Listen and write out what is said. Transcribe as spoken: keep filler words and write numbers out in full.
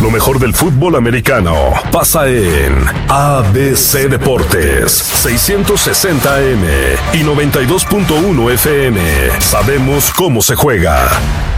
Lo mejor del fútbol americano pasa en A B C Deportes, seiscientos sesenta A M y noventa y dos punto uno F M. Sabemos cómo se juega.